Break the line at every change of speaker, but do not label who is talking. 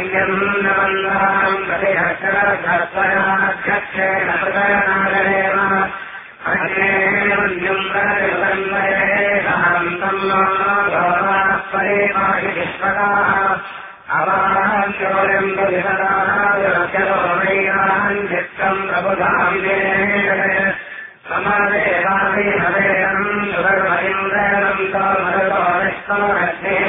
यन्नवन्दाम् प्रतिहर्षरधर्पयाध्यक्षेण प्रदयनागरेव अन्येवन्यम् प्रतिवन्वयेषान्तम् भवनाः परिमाहि विश्वकाः अवाञ्चोरम् प्रतिपदाचरोमैयान् चित्तम् प्रबुधाम् समदेवाभिहवेरम् सुवर्महिन्द्रम् तमरुतो निष्टो रक्षे